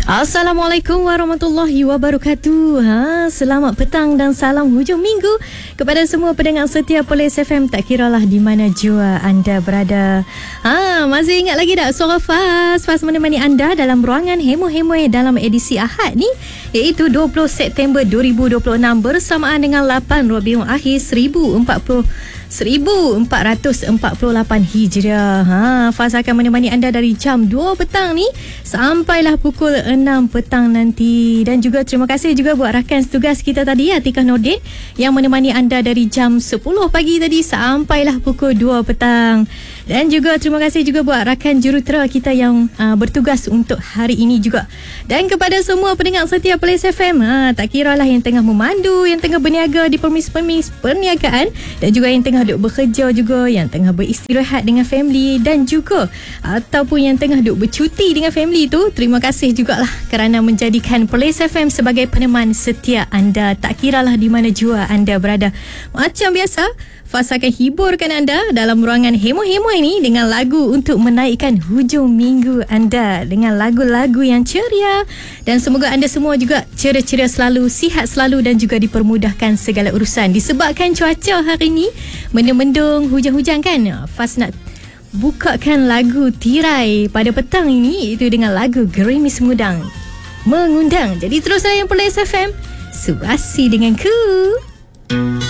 Assalamualaikum warahmatullahi wabarakatuh. Selamat petang dan salam hujung minggu kepada semua pendengar setia Polis FM, tak kiralah di mana jua anda berada. Masih ingat lagi tak suara Fas menemani anda dalam ruangan hemo-hemo dalam edisi Ahad ni, iaitu 20 September 2026 bersamaan dengan 8 Rabiul Akhir 1448 Hijriah. Fas akan menemani anda dari jam 2 petang ni sampailah pukul 6 petang nanti. Dan juga terima kasih juga buat rakan setugas kita tadi, Atikah Nordin, yang menemani anda dari jam 10 pagi tadi sampailah pukul 2 petang. Dan juga terima kasih juga buat rakan jurutera kita yang bertugas untuk hari ini juga. Dan kepada semua pendengar setia Polis FM, tak kiralah yang tengah memandu, yang tengah berniaga di permis-permis perniagaan, dan juga yang tengah duk bekerja juga, yang tengah beristirahat dengan family, dan juga ataupun yang tengah duk bercuti dengan family tu, terima kasih jugalah kerana menjadikan Polis FM sebagai peneman setia anda, tak kiralah di mana jua anda berada. Macam biasa, Fas akan hiburkan anda dalam ruangan hemo-hemo ini dengan lagu untuk menaikkan hujung minggu anda, dengan lagu-lagu yang ceria. Dan semoga anda semua juga ceria-ceria selalu, sihat selalu, dan juga dipermudahkan segala urusan. Disebabkan cuaca hari ini mendung-mendung, hujan-hujan kan, Fas nak bukakan lagu tirai pada petang ini, itu dengan lagu Gerimis Mengundang. Jadi terus layan Polis FM, suasi denganku.